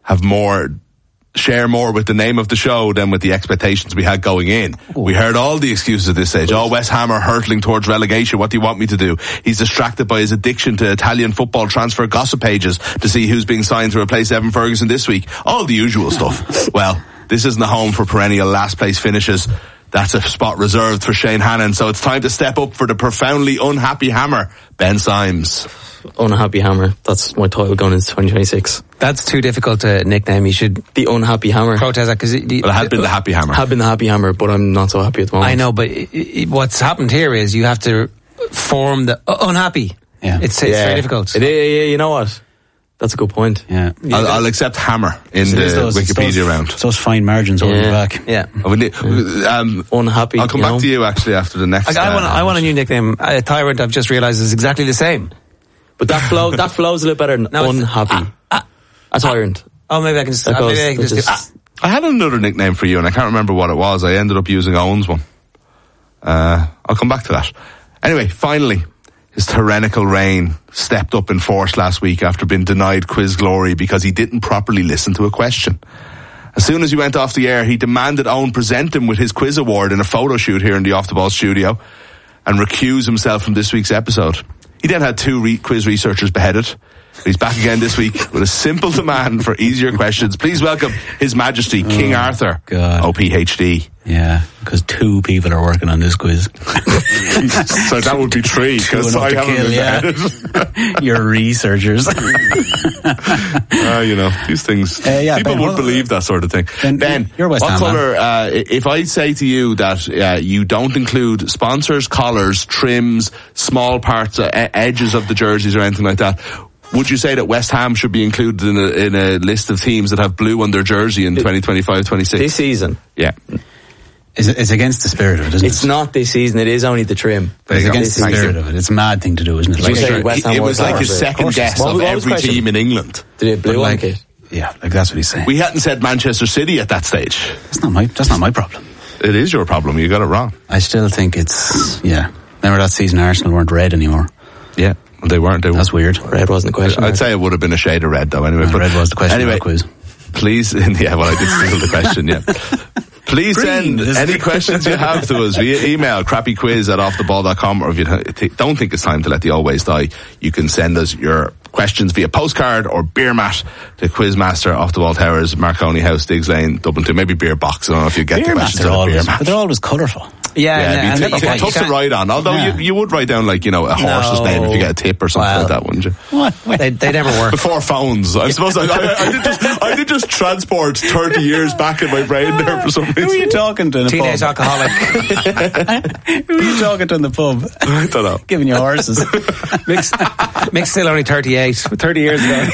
share more with the name of the show than with the expectations we had going in. Ooh. We heard all the excuses at this stage. West Ham are hurtling towards relegation. What do you want me to do? He's distracted by his addiction to Italian football transfer gossip pages to see who's being signed to replace Evan Ferguson this week. All the usual stuff. Well, this isn't the home for perennial last place finishes. That's a spot reserved for Shane Hannon. So it's time to step up for the profoundly unhappy Hammer, Ben Symes. Unhappy Hammer. That's my title going into 2026. That's too difficult to nickname. You should the Unhappy Hammer. Protest that because it had been the Happy Hammer. Had been the Happy Hammer, but I'm not so happy at the moment. I know, but what's happened here is you have to form the unhappy. Yeah, it's very difficult. You know what? That's a good point. Yeah, I'll accept Hammer in the Wikipedia round. It's those fine margins on the back. Yeah. Unhappy. I'll come back to you actually after the next. I want a new nickname. Tyrant. I've just realised is exactly the same. But that flows a little better than unhappy. A tyrant. Oh, maybe I can just. I had another nickname for you, and I can't remember what it was. I ended up using Owen's one. I'll come back to that. Anyway, finally, his tyrannical reign stepped up in force last week after being denied quiz glory because he didn't properly listen to a question. As soon as he went off the air, he demanded Owen present him with his quiz award in a photo shoot here in the Off the Ball studio and recuse himself from this week's episode. He then had two quiz researchers beheaded. He's back again this week with a simple demand for easier questions. Please welcome His Majesty King Arthur, OPHD. Yeah, because 2 people are working on this quiz. So that would be 3, because I haven't been beheaded. Your researchers. These things, people would believe that sort of thing. Ben, you're West Ham, what colour, if I say to you that you don't include sponsors, collars, trims, small parts, edges of the jerseys or anything like that, would you say that West Ham should be included in a list of teams that have blue on their jersey in 2025-26? This season? Yeah. It's against the spirit of it, isn't it? It's not this season, it is only the trim. But it's against the spirit of it. It's a mad thing to do, isn't it? It was like his second guess of every team in England. Did he have blue on it? Yeah, that's what he's saying. We hadn't said Manchester City at that stage. That's not my problem. It is your problem, you got it wrong. I still think remember that season Arsenal weren't red anymore. Yeah. They weren't. That's weird. Red wasn't the question. I'd say it would have been a shade of red, though. Anyway, but red was the question. Anyway, quiz. Please, I did steal the question. Yeah. Please send any questions you have to us via email, crappyquiz@offtheball.com, or if you don't think it's time to let the always die, you can send us your questions via postcard or beer mat to Quizmaster, Off the Ball Towers, Marconi House, Diggs Lane, Dublin 2. Maybe beer box. I don't know if you get beer the questions on beer mat. But they're always colourful. Yeah, tough to write on. Although you would write down a horse's name if you get a tip or something like that, wouldn't you? What? They never work. Before phones, I suppose. I did just transport 30 years back in my brain there for some reason. Who are you talking to in the Teenage pub? alcoholic. Who are you talking to in the pub? I don't know. Giving you horses. Mick's still only 38. 30 years ago.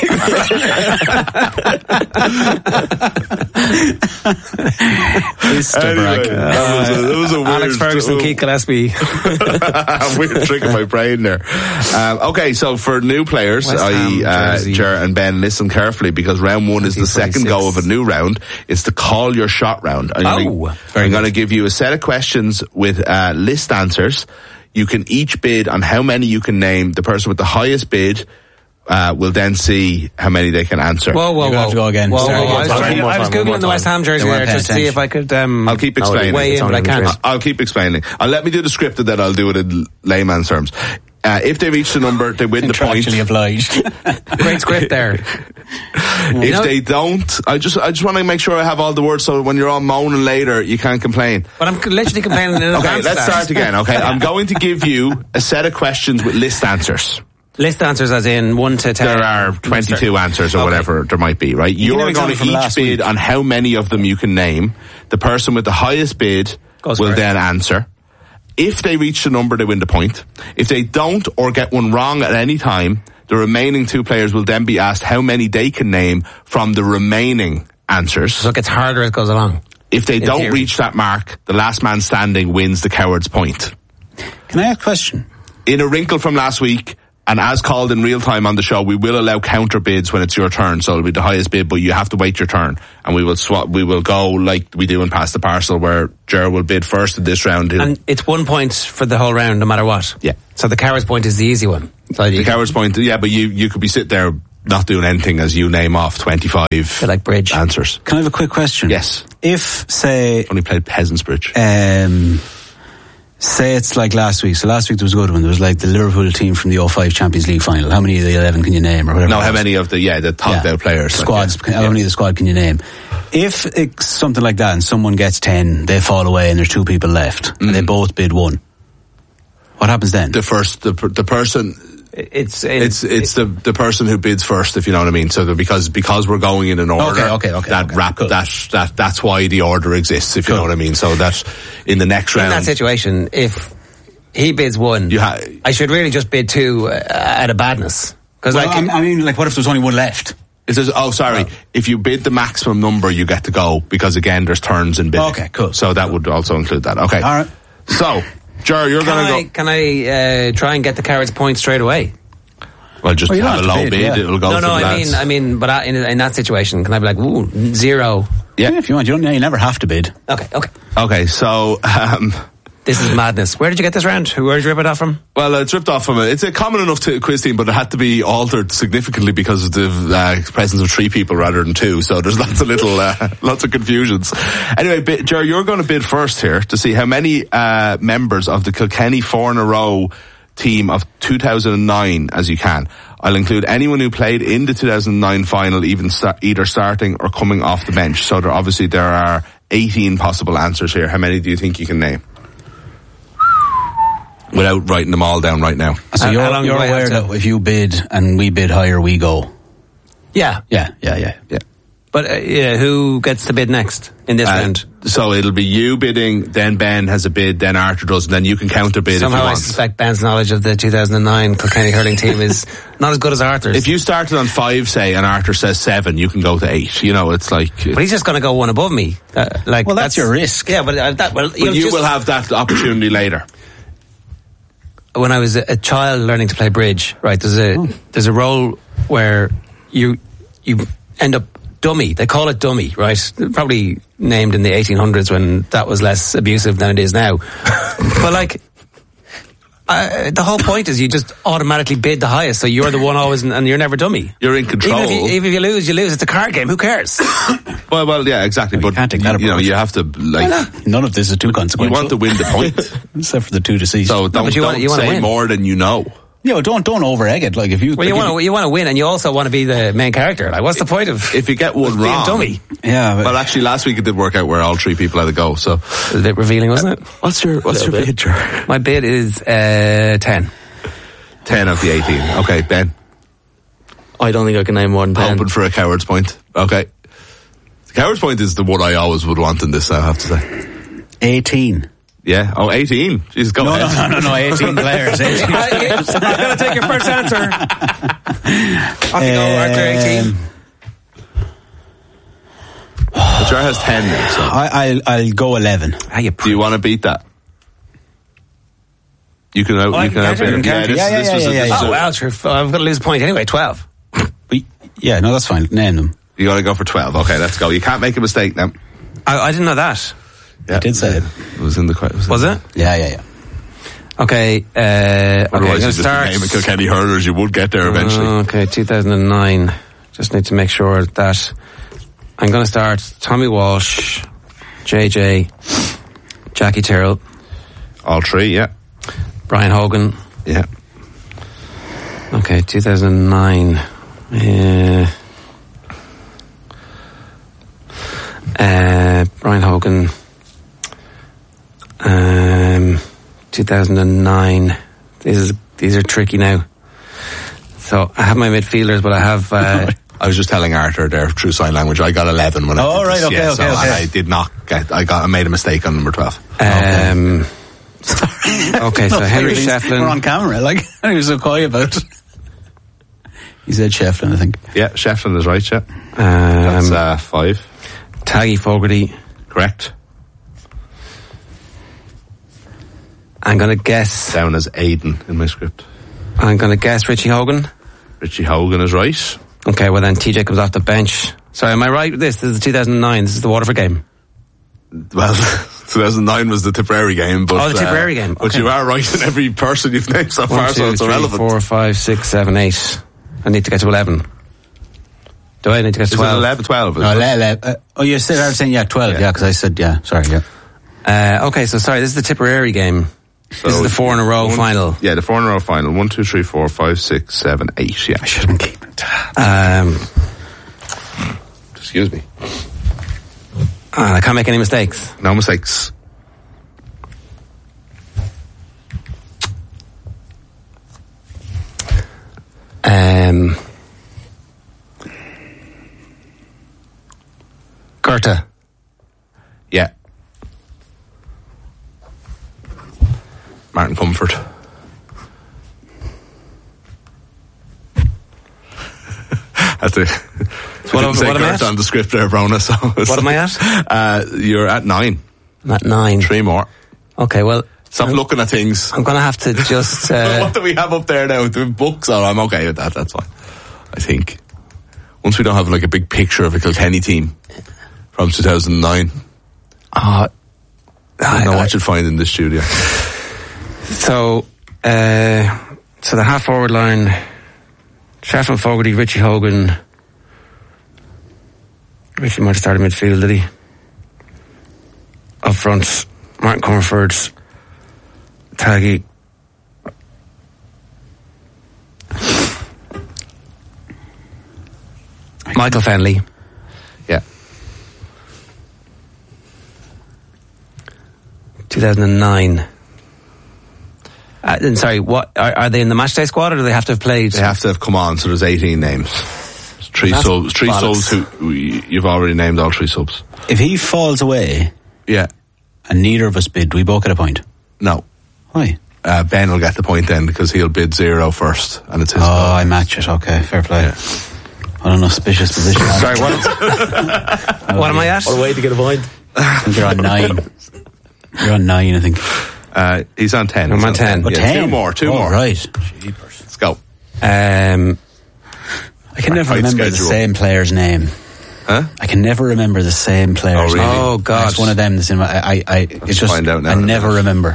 Anyway, that was a weird... Alex Ferguson, Keith Gillespie. Weird trick in my brain there. Okay, so for new players, Ger and Ben, listen carefully, because round 1 is the second go of a new round. It's the Call Your Shot round. I'm going to give you a set of questions with list answers. You can each bid on how many you can name. The person with the highest bid will then see how many they can answer. Whoa. Have to go again. I was Googling the West Ham jersey there just to see if I could I'll keep explaining. weigh in, but I can't. I'll keep explaining. Let me do the script and then I'll do it in layman's terms. If they reach the number, they win the point. Obliged. Great script there. If they don't, I just want to make sure I have all the words so when you're all moaning later, you can't complain. But I'm literally complaining in advance. Okay, let's start again, okay? I'm going to give you a set of questions with list answers. List answers as in 1 to 10? There are 22 answers or whatever there might be, right? You're going to each bid on how many of them you can name. The person with the highest bid will then answer. If they reach the number, they win the point. If they don't or get one wrong at any time, the remaining 2 players will then be asked how many they can name from the remaining answers. So it gets harder as it goes along. If they don't reach that mark, the last man standing wins the coward's point. Can I ask a question? In a wrinkle from last week, and as called in real time on the show, we will allow counter bids when it's your turn. So it'll be the highest bid, but you have to wait your turn. And we will go like we do in Pass the Parcel, where Ger will bid first in this round. And it's 1 point for the whole round, no matter what. Yeah. So the coward's point is the easy one. So the coward's point, yeah, but you could be sitting there not doing anything as you name off 25 like bridge answers. Can I have a quick question? Yes. If, say... Only played Peasants Bridge. Say it's like last week. So last week there was a good one. There was like the Liverpool team from the 05 Champions League final. How many of the 11 can you name? Or whatever. No, how many of the top out players? Squads. How many of the squad can you name? If it's something like that and someone gets 10, they fall away and there's 2 people left and they both bid 1. What happens then? The person... It's the person who bids first, if you know what I mean. So because we're going in an order. That's why the order exists, if you know what I mean. So that in the next round, in that situation, if he bids 1, I should really just bid 2 out of badness. Because what if there's only 1 left? It says, if you bid the maximum number, you get to go, because again, there's turns in bidding. Okay, cool. So that would also include that. Okay, all right. So, Ger, you're going to go. Can I try and get the Carrots point straight away? Well, just have a low bid. Yeah. It'll go. No. I mean, but in that situation, can I be like, 0? Yeah, if you want. You never have to bid. Okay. So. This is madness. Where did you get this round? Where did you rip it off from? Well, it's ripped off from it. It's a common enough quiz team, but it had to be altered significantly because of the presence of 3 people rather than 2. So there's lots of lots of confusions. Anyway, Ger, you're going to bid first here to see how many members of the Kilkenny 4 in a row team of 2009 as you can. I'll include anyone who played in the 2009 final, either starting or coming off the bench. So there are 18 possible answers here. How many do you think you can name? Without writing them all down right now. So you're aware that if you bid and we bid higher, we go? Yeah. But who gets to bid next in this round? So it'll be you bidding, then Ben has a bid, then Arthur does, and then you can counter bid if you want. Somehow I suspect Ben's knowledge of the 2009 Kilkenny hurling team is not as good as Arthur's. If you started on 5, say, and Arthur says 7, you can go to 8. You know, it's like... But he's just going to go 1 above me. Well, that's your risk. Yeah, but you will have that opportunity later. When I was a child learning to play bridge, right, there's a role where you end up dummy. They call it dummy, right? Probably named in the 1800s when that was less abusive than it is now. But the whole point is you just automatically bid the highest, so you're the one always, and you're never dummy. You're in control. Even if you lose, you lose. It's a card game. Who cares? well, yeah, exactly. Well, but you can't take that approach. You know, you have to none of this is too consequential. You want to win the point, except for the 2 deceased. So don't say more than you know. Yeah, well, don't over egg it. Like if you, you want to win, and you also want to be the main character. Like, what's the point of if you get one wrong? Dummy. Yeah. Well, actually, last week it did work out where all 3 people had to go. So a bit revealing, wasn't it? What's your bid, Ger? My bid is 10. 10 of the 18. Okay, Ben. I don't think I can name more than 10. Hoping for a coward's point. Okay. The coward's point is the one I always would want in this, I have to say. 18. Yeah. Oh, 18. Jeez, go ahead. No. 18 players. 18 players. I'm going to take your first answer. Off you go, Arthur, 18. The Ger has 10 now, so. I'll go 11. Do you want to beat that? You can out. You can out. Oh, well, sure. I'm going to lose a point anyway. 12. Yeah, no, that's fine. Name them. You got to go for 12. Okay, let's go. You can't make a mistake now. I didn't know that. Yeah, I did say it. It was in the question. Was it? Yeah. Okay. Otherwise, you just name it Kilkenny hurlers. You would get there eventually. Okay, 2009. Just need to make sure that I'm going to start Tommy Walsh, JJ, Jackie Tyrrell. All 3, yeah. Brian Hogan. Yeah. Okay, 2009. Brian Hogan. 2009. These are tricky now. So I have my midfielders, but I have. I was just telling Arthur there through sign language. I got 11 when I did this. Okay. I did not get. I made a mistake on number 12. Okay, so Henry Shefflin. We're on camera. Like he was so coy about it. He said Shefflin, I think. Yeah, Shefflin is right. Yeah. That's 5. Taggy Fogarty. Correct. I'm going to guess... Down as Aiden in my script. I'm going to guess Richie Hogan. Richie Hogan is right. Okay, well then TJ comes off the bench. Sorry, am I right with this? This is 2009. This is the Waterford game. Well, 2009 was the Tipperary game. But, the Tipperary game. Okay. But you are right in every person you've named so far, so it's 1, 2, 3, irrelevant. 4, 5, 6, 7, 8. I need to get to 11. Do I need to guess Is 12? it 11, 12? No, 11. You said 12, yeah, because I said, sorry, yeah. Okay, so sorry, this is the Tipperary game. So this is the 4 in a row final. Yeah, the 4 in a row final. 1, 2, 3, 4, 5, 6, 7, 8. Yeah. I should have been keeping tab. Excuse me. I can't make any mistakes. No mistakes. Goethe. Yeah. Martin Comfort. That's it. What am I at? On the script there, Brona. So what am I at? You're at 9. I'm at 9. 3 more. Okay, well... Stop looking at things. I'm going to have to just... What do we have up there now? The books? Oh, I'm okay with that. That's fine. I think. Once we don't have like a big picture of a Kilkenny team from 2009. I don't know what you'd find in this studio. So the half forward line, Sheffield Fogarty, Richie Hogan. Richie might have started midfield, did he? Up front, Martin Comfort, Taggy. Michael Fenley. Yeah. 2009. Sorry, what are they in the matchday squad, or do they have to have played? They have to have come on, so there's 18 names. Three subs who you've already named all 3 subs. If he falls away, yeah, and neither of us bid, do we both get a point? No. Why? Ben will get the point then because he'll bid 0 first, and it's his. I match it. Okay, fair play. Yeah. What an auspicious position. Sorry, what am I at? What a way to get a point. I think you're on 9. You're on 9, I think. He's on 10. I'm on 10. Yeah, 10? 2 more. Right. Jeepers. Let's go. I can never remember the same player's name. Huh? I can never remember the same player's really? name. Oh God! It's one of them that's in my. It's just find out now. I never remember.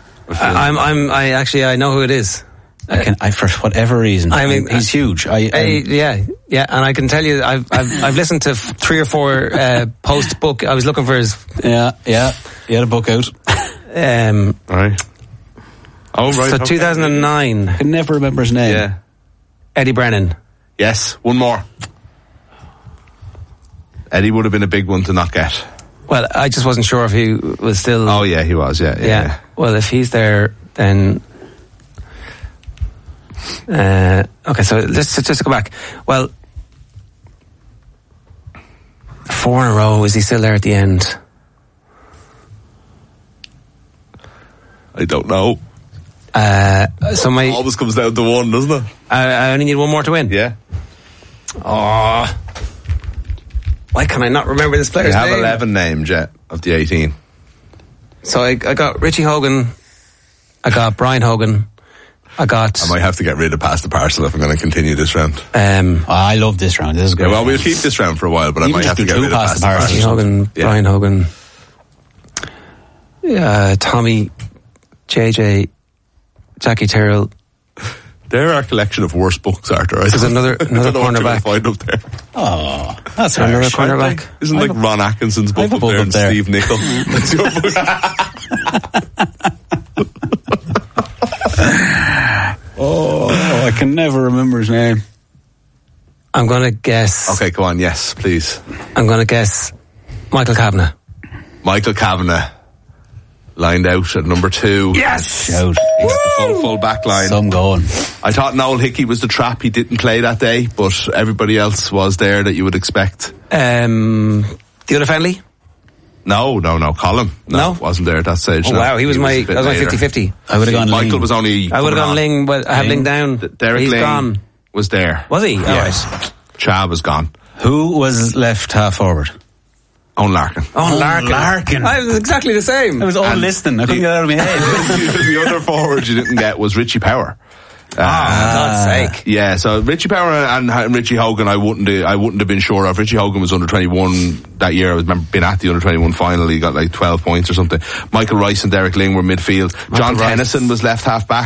I know who it is. I for whatever reason. I mean, he's huge. Yeah, and I can tell you, I've listened to 3 or 4 post book. I was looking for his. Yeah. He had a book out. All right. Oh right. So okay. 2009. I can never remember his name. Yeah. Eddie Brennan. Yes. One more. Eddie would have been a big one to not get. Well, I just wasn't sure if he was still. Oh yeah, he was. Yeah. Well, if he's there, then. Okay, so let's just go back. Well, 4 in a row. Is he still there at the end? I don't know. So my Always comes down to 1, doesn't it? I only need 1 more to win. Yeah. Oh, why can I not remember this player's You have name? 11 names, yeah, of the 18. So I got Richie Hogan. I got Brian Hogan. I might have to get rid of Pass the Parcel if I'm going to continue this round. I love this round. This is good. Yeah, well, we'll keep this round for a while, but I might have to get rid of Pass the Parcel. Richie Hogan, Brian Hogan. Tommy, JJ, Jackie Terrell. They're our collection of worst books, Arthur. There's another cornerback. Find up there. Oh, that's another harsh. cornerback. Isn't like Ron Atkinson's book up there and Steve Nicol? That's your book. I can never remember his name. I'm going to guess. Okay, go on. Yes, please. I'm going to guess Michael Kavanagh. Michael Kavanagh lined out at number 2. Yes! Shout. He's the full back line. Some going. I thought Noel Hickey was the trap. He didn't play that day, but everybody else was there that you would expect. The other Fenley? No. Colin. No? Wasn't there at that stage. Oh, no. wow. He was my 50-50. 50-50. I would have gone Michael Ling. was only. I would have gone Ling, but I have Ling down. Derek He's Ling gone. was there. Was he? Yeah. All right. Chav was gone. Who was left half forward? Owen Larkin. Oh, Larkin. Larkin. I was exactly the same. I was all listening. I couldn't get out of my head. The other forward you didn't get was Richie Power. For God's sake. Yeah, so Richie Power and Richie Hogan, I wouldn't have been sure of. Richie Hogan was under 21 that year. I remember being at the under 21 final. He got like 12 points or something. Michael Rice and Derek Ling were midfield. John Tennyson was left half back,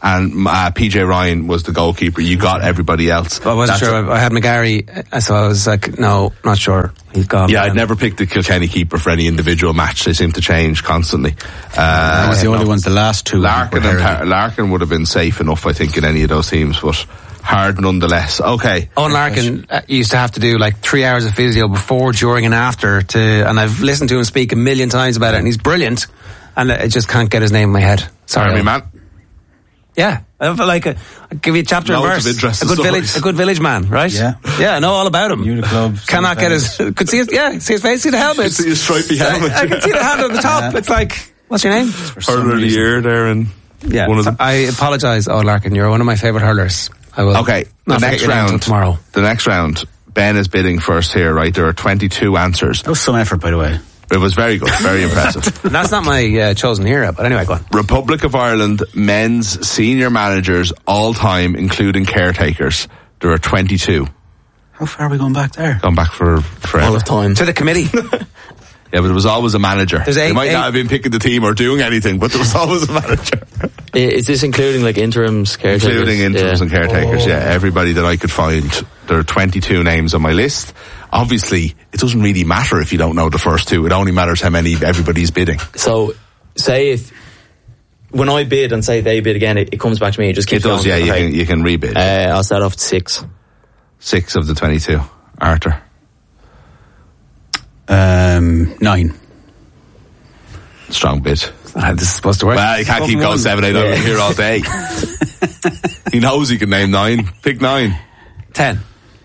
and PJ Ryan was the goalkeeper. You got everybody else. I wasn't sure. I had McGarry, so I was like, no, not sure. He's gone. Yeah, I'd never picked the Kilkenny keeper for any individual match. They seem to change constantly. That was the only ones. The last two. Larkin would have been safe enough, I think, in any of those teams, but hard nonetheless. Okay. Owen Larkin used to have to do like 3 hours of physio before, during, and after. And I've listened to him speak a million times about it, and he's brilliant. And I just can't get his name in my head. Sorry, Army man. Yeah, I feel like I'll give you a chapter and verse. A good village man, right? Yeah, I know all about him. Knew the club. Cannot get his. Could see his. Yeah, see his face, see the helmet. See his stripy helmet. I can see the hand on the top. It's like, what's your name? Hurler of the year there, and one of them. I apologise, Owen Larkin. You're one of my favourite hurlers. I will. Okay, the next round tomorrow. The next round. Ben is bidding first here, right? There are 22 answers. That was some effort, by the way. It was very good, very impressive. That's not my chosen hero, but anyway, go on. Republic of Ireland men's senior managers all time, including caretakers. There are 22. How far are we going back there? Gone back for all of time. To the committee. Yeah, but there was always a manager. They might not have been picking the team or doing anything, but there was always a manager. Is this including like interims, caretakers? Including interims and caretakers, everybody that I could find. There are 22 names on my list. Obviously, it doesn't really matter if you don't know the first two. It only matters how many everybody's bidding. So, say when I bid and say they bid again, it comes back to me. It just keeps going. It does, yeah. You can rebid. I'll start off at 6. 6 of the 22. Arthur? 9. Strong bid. This is supposed to work. Well, you can't keep going 7, 8 over here all day. He knows he can name 9. Pick 9. 10.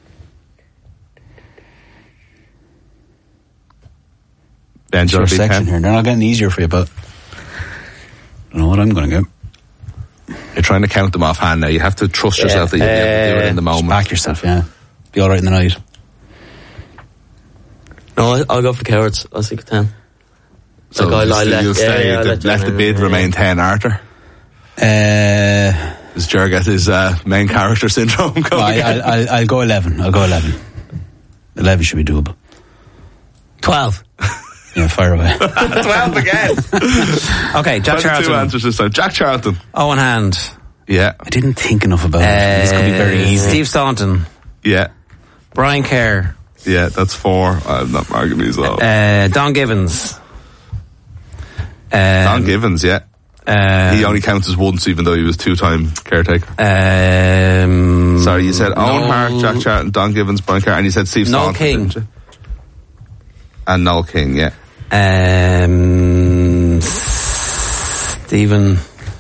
Ben, your section here. They're not getting easier for you, but I don't know what I'm going to get. You're trying to count them offhand now. You have to trust yourself that you'll be able to do it in the moment. Back yourself, yeah. Be all right in the night. No, I'll go for the cowards. I'll stick at 10. So you'll stay. Let the bid remain 10, Arthur. Does Ger get his main character syndrome going? I'll go 11. 11 should be doable. 12. Yeah, fire away. 12 again. Okay, Jack Charlton. 2 answers this time. Jack Charlton. Owen Hand. Yeah. I didn't think enough about it. This could be very easy. Steve Staunton. Yeah. Brian Kerr. Yeah, that's 4. I'm not marking these off. Don Givens. Don Givens, yeah. He only counts as once, even though he was 2-time caretaker. Sorry, you said Owen Hart, Jack Charlton, Don Givens, Brian Kerr, and you said Steve Staunton. King. And Noel King, yeah. Stephen.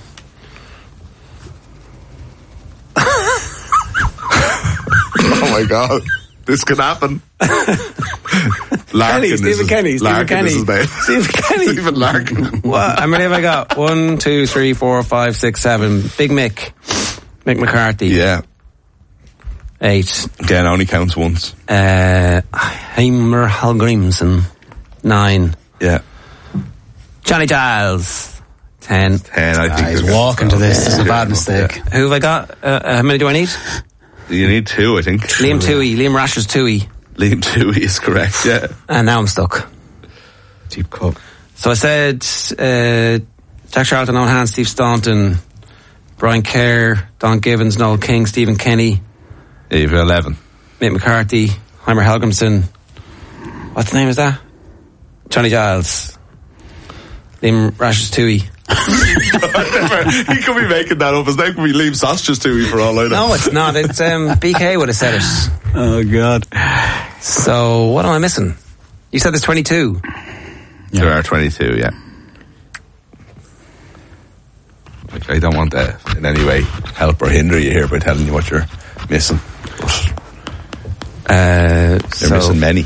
Oh my God. This could happen. Larkin. Stephen Kenny. Stephen Kenny. Stephen Larkin. What? How many have I got? 1, 2, 3, 4, 5, 6, 7. Big Mick. Mick McCarthy. Yeah. 8. Again, only counts once. Heimer Hallgrimsson. 9. Yeah. Johnny Giles. 10. 10, I think. He's walking to this. This is a bad mistake. Yeah. Who have I got? How many do I need? You need 2, I think. Liam Toohey. Liam Rasher's Toohey. Liam Toohey is correct, yeah. And now I'm stuck. Deep cut. So I said Jack Charlton, Owen Hand, Steve Staunton, Brian Kerr, Don Givens, Noel King, Stephen Kenny. Yeah, you've 11. Mick McCarthy, Heimer Helgrimsson. What the name is that? Johnny Giles. Liam Rasher's Toohey. He could be making that up. His name could be Liam Sausages Toohey for all I know. No, it's not. It's BK would have said it. Oh God. So what am I missing? You said there's 22. There are 22, yeah. Like, I don't want to in any way help or hinder you here by telling you what you're missing. You're missing many.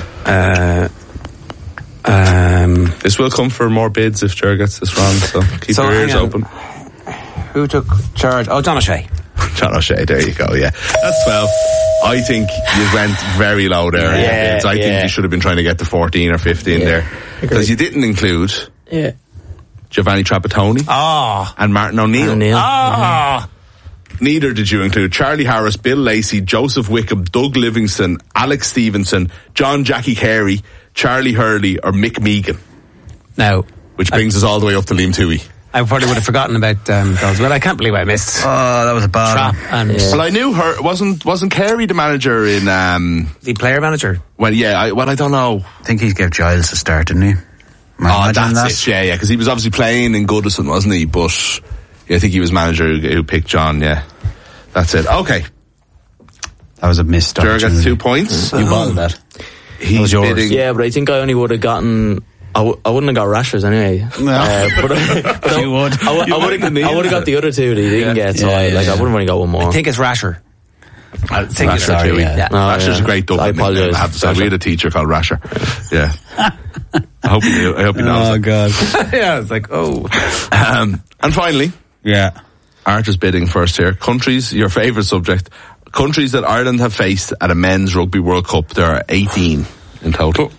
This will come for more bids if Ger gets this wrong, so keep your ears open. Who took charge? Oh, John O'Shea. John O'Shea, there you go, yeah. That's 12. I think you went very low there. I think you should have been trying to get to 14 or 15 there. Because you didn't include Giovanni Trapattoni and Martin O'Neill. Neither did you include Charlie Harris, Bill Lacey, Joseph Wickham, Doug Livingston, Alex Stevenson, John Jackie Carey, Charlie Hurley or Mick Megan. Now, which brings us all the way up to Liam Toohey. I probably would have forgotten about those. Well, I can't believe I missed Oh, that was a bad Trap one. and Well, I knew her. Wasn't Carey the manager in? the player manager. Well, yeah. I don't know. I think he gave Giles a start, didn't he? Am I imagining That's it. Yeah, because he was obviously playing in Goodison, wasn't he? But yeah, I think he was manager who picked John. Yeah, that's it. Okay, That was a missed Ger opportunity. gets 2 points. You bottled that. He's was yours. bidding. Yeah, but I think I only would have gotten. I wouldn't have got Rashers anyway. But You would. I would have got the other two that he didn't get. So I would have only got one more. I think it's Rasher. I think Rasher, sorry, yeah. No, Rasher's yeah. a great Dublin I nickname, apologise. I have to say. We had a teacher called Rasher. Yeah. I hope he knows that. God. Yeah, it's like, oh. And finally, Yeah. Art is bidding first here. Countries, your favourite subject. Countries that Ireland have faced at a men's rugby World Cup. There are 18 in total.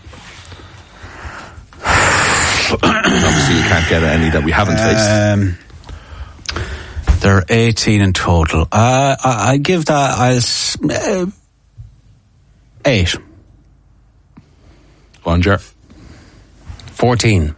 Obviously, you can't get any that we haven't faced. There are 18 in total. I give that as 8. Go on, Ger. 14.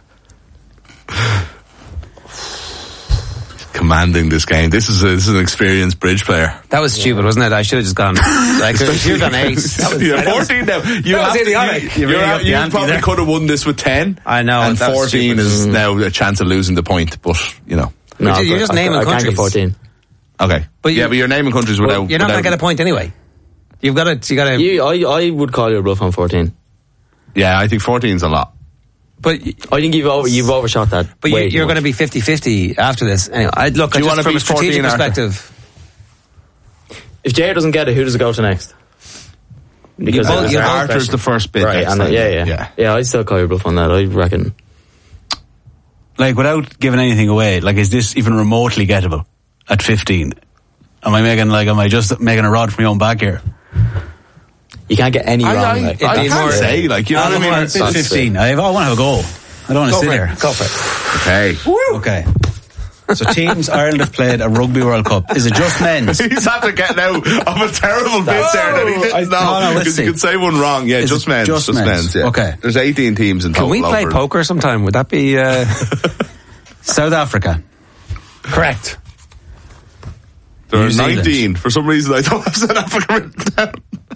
Commanding this game. This is an experienced bridge player. That was stupid, wasn't it? I should have just gone. Like, you should have gone 8. That was, Yeah, that was- 14 now. You that was idiotic. You really upped the you ante probably there. could have won this with 10. I know, And that was 14 stupid. is now a chance of losing the point, but, you know. No, You're just naming I can't countries. get 14. Okay. But you- but you're naming countries without... You're not going to get a point anyway. You've got to. I would call your bluff on 14. Yeah, I think 14 is a lot. But I think you've overshot that. But way too you're going to much. be 50-50 after this. Anyway, look, Do you just wanna from be a strategic 14 after? perspective. If Jared doesn't get it, who does it go to next? Because both- it was you our both- Arthur's question. the first bid. Right, next and time. yeah, I'd still call your bluff on that. I reckon. Like, without giving anything away, like, is this even remotely gettable at 15? Am I just making a rod from my own back here? You can't get any wrong. I like. can't say, like, you know what I mean? It's 15. I want to have a go. I don't want to sit here. Go for it. Okay. Okay. So teams Ireland have played a Rugby World Cup. Is it just men's? He's after getting out of a terrible bit there that he didn't know. no, let's Because you see. could say one wrong. Yeah, Is just it men's. just Just men's? men's, yeah. Okay. There's 18 teams in total. Can we play over- poker sometime? Would that be South Africa. correct? There New are Zealand. 19. For some reason, I don't have South Africa written down.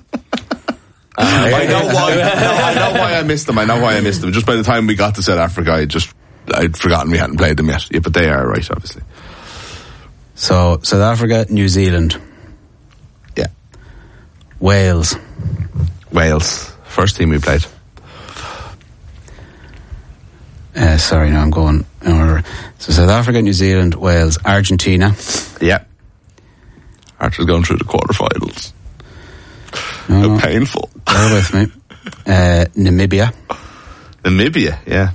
I know why. No, I know why I missed them. Just by the time we got to South Africa, I'd forgotten we hadn't played them yet. Yeah, but they are right, obviously. So South Africa, New Zealand, Yeah. Wales. Wales. First team we played. Sorry, no, I'm going in order. So South Africa, New Zealand, Wales, Argentina. Yeah. Archer's going through the quarterfinals. No, How painful. bear with me. Namibia. Namibia, yeah.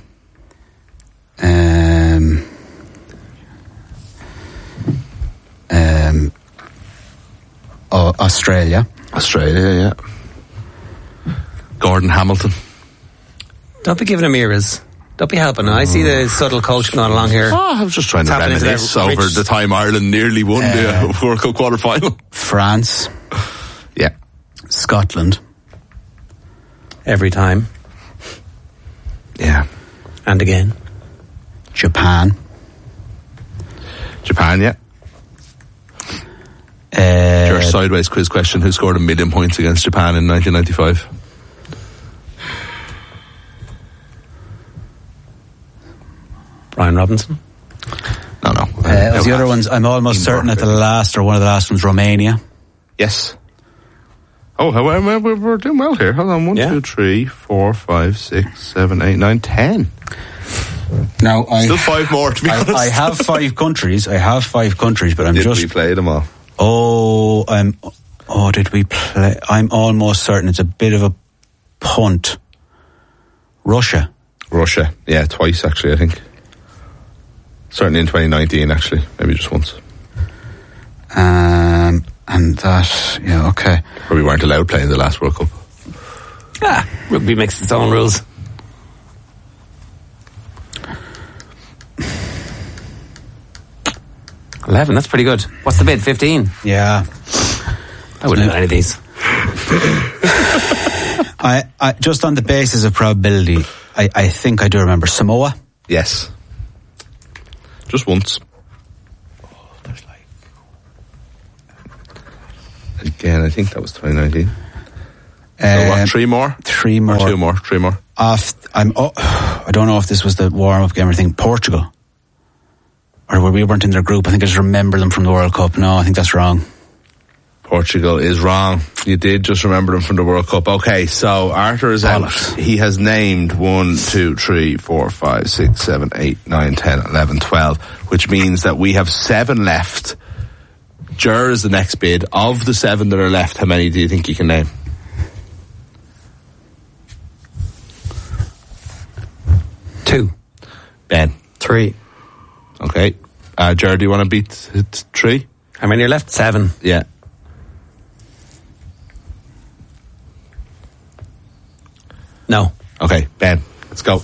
Australia. Australia, yeah. Gordon Hamilton. Don't be giving him ears. Don't be helping. I see the subtle coaching going along here. Oh, I was just trying to Tapping into reminisce that over rich- the time Ireland nearly won the World Cup quarter-final. France. Yeah. Scotland. Every time Yeah. and again. Japan. Japan, yeah. Your sideways quiz question. Who scored 1 million points against Japan in 1995? Brian Robinson. No. Of the other ones, I'm almost certain that the last, or one of the last ones, Romania. Yes. Oh, we're doing well here. Hold on. 1, Yeah. 2, 3, 4, 5, 6, 7, 8, 9, 10. Now, Still 5 more, to be honest. I have 5 countries. But I'm Did just. we play them all? Did we play? I'm almost certain it's a bit of a punt. Russia. Russia. Yeah, twice, actually, I think. Certainly in 2019, actually. Maybe just once. And that, yeah, okay. Or we weren't allowed playing the last World Cup. Rugby makes its own rules. $11, that's pretty good. What's the bid? 15? Yeah. I wouldn't have any of these. I just on the basis of probability, I think I do remember Samoa. Yes. Just once. Again, I think that was 2019. So what, 3 more? 3 more. Or 2 more? 3 more. I don't know if this was the warm-up game or anything. Portugal. Or we weren't in their group. I think I just remember them from the World Cup. No, I think that's wrong. Portugal is wrong. You did just remember them from the World Cup. Okay, so Arthur is out. He has named 1, 2, 3, 4, 5, 6, 7, 8, 9, 10, 11, 12, which means that we have 7 left. Ger is the next bid. Of the 7 that are left, how many do you think you can name? Two. Ben. 3. Okay. Ger, do you want to beat 3? How many are left? 7. Yeah. No. Okay, Ben, let's go.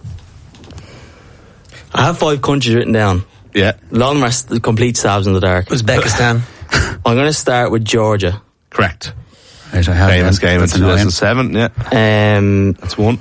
I have 5 countries written down. Yeah. Long rest, the complete stabs in the dark. Uzbekistan. I'm going to start with Georgia. Correct. Right, I have Famous that. game in That's annoying. 2007, yeah. That's 1.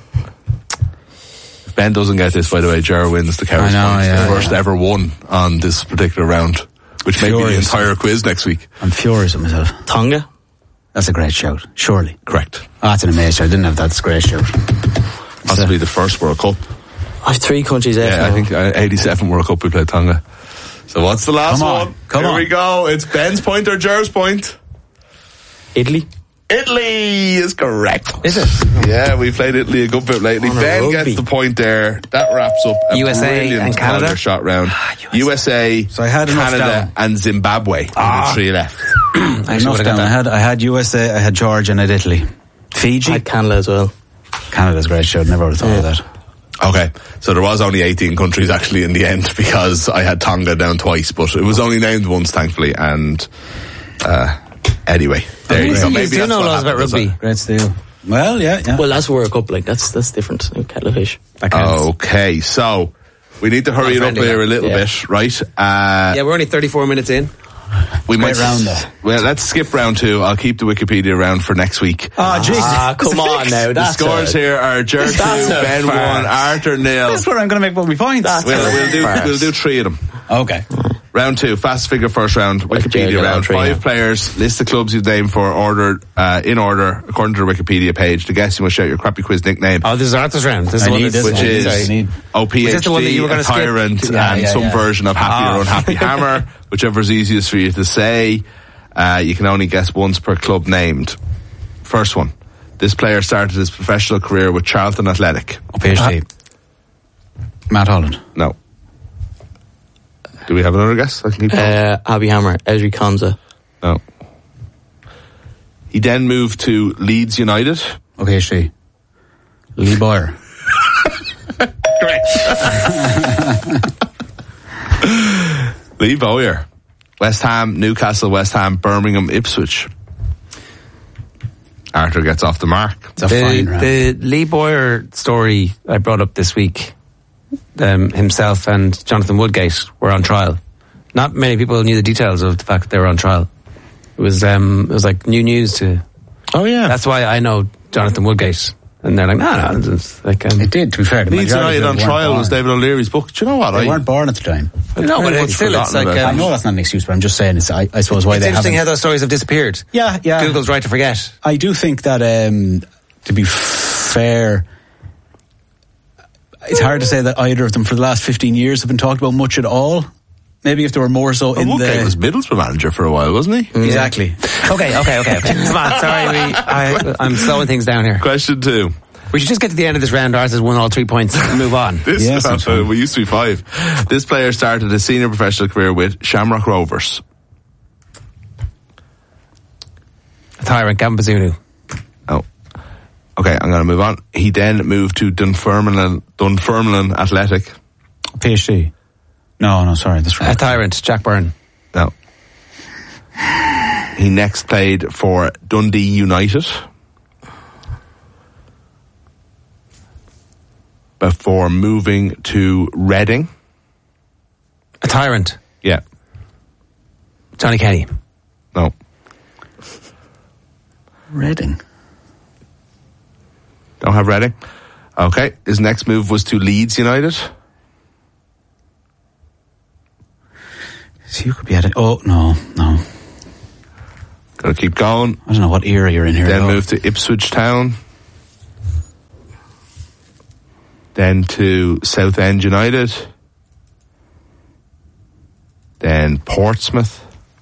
If Ben doesn't get this, by the way, Ger wins the Cowboys I know, points. yeah, the first ever one on this particular round, which may be the Furious. entire quiz next week. I'm furious with myself. Tonga. That's a great shout. Surely. Correct. Oh, that's an amazing shout. I didn't have that. That's a great shout. Possibly the first World Cup. I have 3 countries left. Yeah, I think 87 World Cup we played Tonga. So what's the last Come on, one? come Here on. we go. It's Ben's point or Ger's point. Italy. Italy is correct. Is it? Yeah, we played Italy a good bit lately. On a Ben rugby. gets the point there. That wraps up a USA brilliant and Canada? Calder shot round. USA, So I had enough Canada, down. and Zimbabwe. The 3 left. I Enough should down. have got I had USA, I had Georgia, and I had Italy. I Fiji. had Canada as well. Canada's a great shout. Never would have thought of that. Okay, so there was only 18 countries actually in the end because I had Tonga down twice, but it was only named once, thankfully. And anyway, there you go. You Maybe do that's know what laws about happened, rugby. is it? Great steal. Well, yeah. Well, that's World Cup. Like that's different. Kettle of fish. That counts. Okay, so we need to hurry it up friendly, here a little yeah. bit, right? Yeah, we're only 34 minutes in. We Great round, though. Well, let's skip round 2. I'll keep the Wikipedia round for next week. Oh, jeez. Come on now. The That's scores here are Ger 2, That's a Ben 1, farce. Arthur 0. That's where I'm going to make all my points. We'll do 3 of them. Okay. Round 2, fast figure first round, Wikipedia Georgia, round. 3 5 now. players, list the clubs you've named for order, in order, according to the Wikipedia page. To guess, you must shout your crappy quiz nickname, Oh, this is Arthur's round. This is I the one need that's, this which one. is Sorry. OPHD, this the one that you were a gonna skip? tyrant, Yeah, and yeah, some yeah. version of Happy or Unhappy Hammer, whichever's easiest for you to say. You can only guess once per club named. First one. This player started his professional career with Charlton Athletic. PhD. Matt Holland. No. Do we have another guess? I can keep going. Abby Hammer. Ezri Konsa. No. He then moved to Leeds United. Okay, she. Lee Boyer. Lee Bowyer. West Ham, Newcastle, West Ham, Birmingham, Ipswich. Arthur gets off the mark. It's a fine round. The Lee Boyer story I brought up this week, himself and Jonathan Woodgate were on trial. Not many people knew the details of the fact that they were on trial. It was like new news to. Oh yeah. That's why I know Jonathan Woodgate, and they're like, no, it's like It did, to be fair. The Leeds majority United of on them trial weren't was born. David O'Leary's book. Do you know what? They weren't born at the time. no, but very it's much still it's forgotten like about I know that's not an excuse, but I'm just saying it's. I suppose why it's they interesting haven't. how those stories have disappeared. Yeah. Google's right to forget. I do think that, to be fair, it's hard to say that either of them for the last 15 years have been talked about much at all. Maybe if there were more so in Woodgate the... was Middlesbrough manager for a while, wasn't he? Exactly. Okay. Come on, sorry, I'm slowing things down here. Question 2. We should just get to the end of this round. Arthur's won all 3 points and move on. This that's fine. we used to be 5. This player started his senior professional career with Shamrock Rovers. Tyrant, Gavin Bazunu. Oh. Okay, I'm going to move on. He then moved to Dunfermline Athletic. PhD. No, sorry, that's A right. Tyrant, Jack Byrne. No. He next played for Dundee United before moving to Reading. A Tyrant, Yeah. Johnny Kenny. No. Reading. Don't have Reading. Okay. His next move was to Leeds United. So you could be at it. Oh, no. Gotta keep going. I don't know what era you're in here. Then though. move to Ipswich Town. Then to Southend United. Then Portsmouth.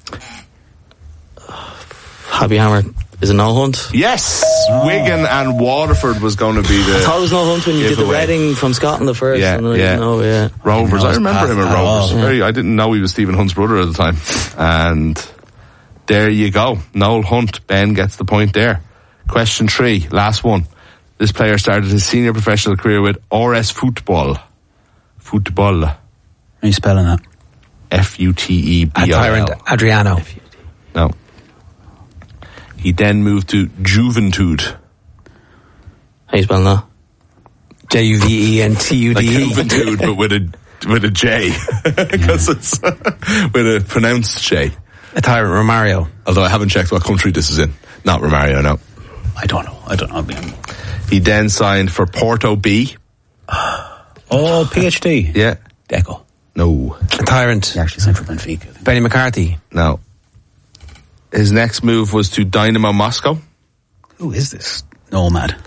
Happy Hammer. Is it Noel Hunt? Yes! Wigan and Waterford was going to be the... I thought it was Noel Hunt when you did the giveaway. Reading from Scotland the first. Yeah, and I yeah. didn't know, yeah. Rovers. I his remember path him at at all. Rovers. I didn't know he was Stephen Hunt's brother at the time. And there you go. Noel Hunt. Ben gets the point there. Question 3. Last one. This player started his senior professional career with RS Football. Football. How are you spelling that? F-U-T-E-B-O-L. Tyrant Adriano. No. He then moved to Juventude. How you spelling that? Juventude. Like Juventude, but with a J. Because it's with a pronounced J. A Tyrant Romario. Although I haven't checked what country this is in. Not Romario, no. I don't know. He then signed for Porto B. Oh, PhD. Yeah. Deco. No. A Tyrant. He actually signed for Benfica. Benny McCarthy. No. His next move was to Dynamo Moscow. Who is this nomad?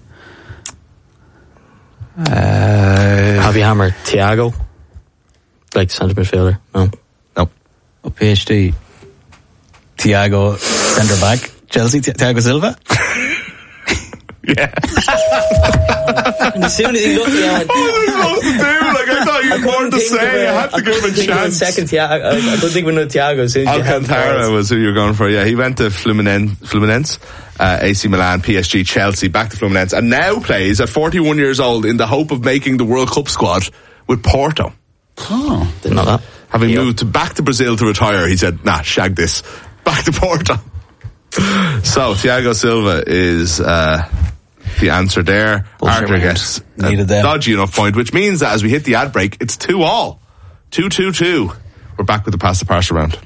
Happy Hammer. Thiago. Like centre midfielder. No. No. Oh, PhD. Thiago, centre back. Chelsea, Thiago Silva. Yeah. As soon as he looked at I thought you had more to say. I had to give him a chance. Second Thiago. I don't think we know Thiago. As soon as you had Alcantara him. was who you were going for. Yeah, he went to Fluminense, AC Milan, PSG, Chelsea, back to Fluminense, and now plays at 41 years old in the hope of making the World Cup squad with Porto. Oh. Didn't know that. Having moved back to Brazil to retire, he said, nah, shag this. Back to Porto. So, Thiago Silva is the answer there. Bullshit Arthur round. gets Needed a them. dodgy enough point, which means that as we hit the ad break, it's 2-2. 2-2-2. We're back with the Pass the Parcel round.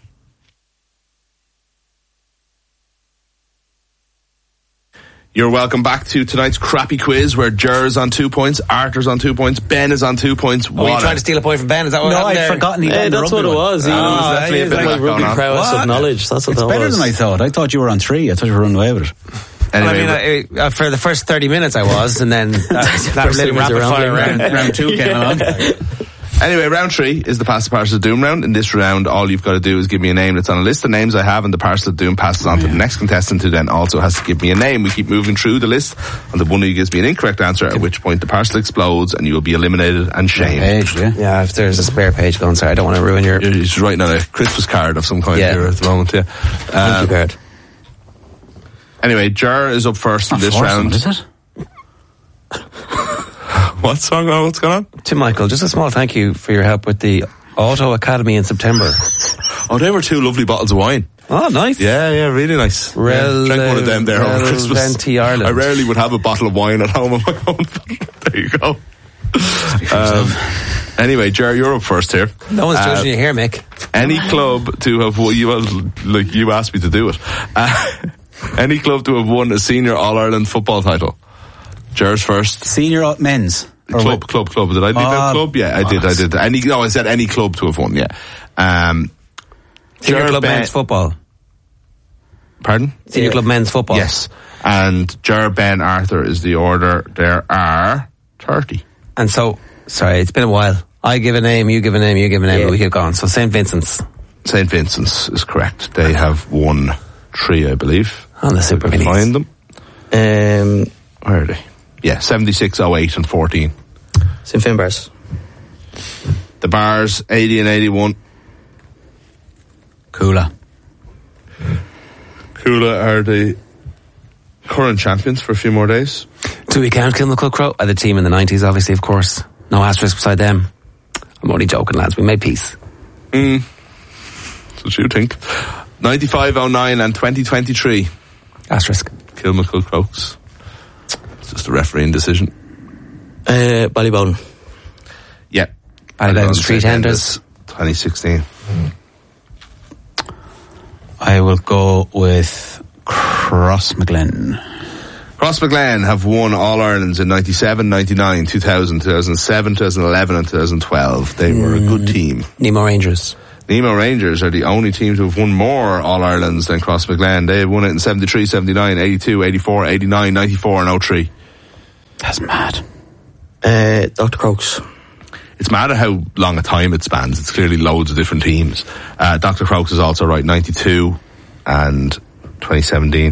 You're welcome back to tonight's crappy quiz where Jer's on 2 points, Arthur's on 2 points, Ben is on 2 points. Oh, you trying to steal a point from Ben? Is that what No, happened I'd there? forgotten he Yeah, won the that's rugby what it one. was. He was definitely a bit like like rugby going on. prowess What? of knowledge. That's what It's that better was. than I thought. I thought you were on 3. I thought you were running away with it. Well, Anyway, I mean, for the first 30 minutes I was, and then that First little thing was rapid fire rambling. round 2 came along. Anyway, round 3 is the Pass the Parcel of Doom round. In this round, all you've got to do is give me a name that's on a list of names I have, and the Parcel of Doom passes on to the next contestant, who then also has to give me a name. We keep moving through the list, and the one who gives me an incorrect answer, at which point the parcel explodes, and you will be eliminated and shamed. Page, yeah. Yeah, if there's a spare page going, sorry, I don't want to ruin your... You're just writing on a Christmas card of some kind Yeah. here at the moment, yeah. Thank you, Gerd. Anyway, Jer is up first in Not this for round. someone, is it? What song? What's going on? To Michael, just a small thank you for your help with the Auto Academy in September. Oh, they were 2 lovely bottles of wine. Oh, nice. Yeah, really nice. Drank one of them there over Christmas. Relventi Ireland. I rarely would have a bottle of wine at home on my own. There you go. Anyway, Jer, you're up first here. No one's judging you here, Mick. Any club to have won, you asked me to do it. Any club to have won a senior All-Ireland football title. Jer's first. Senior men's. Or Club. Did I leave out club? Yeah, I did. I said any club to have won, yeah. Senior Ger Club Ben- Men's Football. Pardon? Senior Club Men's Football. Yes. And Ger, Ben, Arthur is the order. There are 30. And so, sorry, it's been a while. I give a name, you give a name, you give a name, Yeah. but we keep going. So St. Vincent's St. Vincent's is correct. They have won 3, I believe. on the Super Find Minis. them. Where are they? Yeah, 76, 08 and 14. St. Finbarrs. The Bars, 80 and 81. Cooler. Coola are the current champions for a few more days. Do we count Kilmacud Crow? The team in the 90s, obviously, of course. No asterisk beside them. I'm only joking, lads. We made peace. That's what you think. 95, 09 and 2023. Asterisk. Kilmacud Crokes. It's just a refereeing decision. Ballybone. Yeah. Ballybound Street Enders. 2016. I will go with Crossmaglen. Crossmaglen have won All Irelands in 97, 99, 2000, 2007, 2011 and 2012. They were a good team. Nemo Rangers. Nemo Rangers are the only team to have won more All-Irelands than Crossmaglen. They have won it in 73, 79, 82, 84, 89, 94 and 03. That's mad. Dr. Crokes. It's mad at how long a time it spans. It's clearly loads of different teams. Dr. Crokes is also right, 92 and 2017.